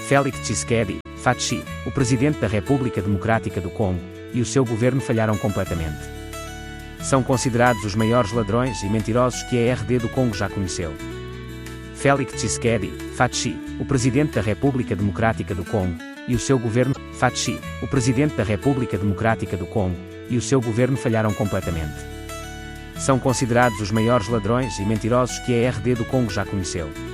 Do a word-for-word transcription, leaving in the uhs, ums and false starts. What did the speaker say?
Félix Tshisekedi, Faci, o presidente da República Democrática do Congo, e o seu governo falharam completamente. São considerados os maiores ladrões e mentirosos que a R D do Congo já conheceu. Félix Tshisekedi, Faci, o presidente da República Democrática do Congo, e o seu governo, Faci, o presidente da República Democrática do Congo, e o seu governo falharam completamente. São considerados os maiores ladrões e mentirosos que a R D do Congo já conheceu.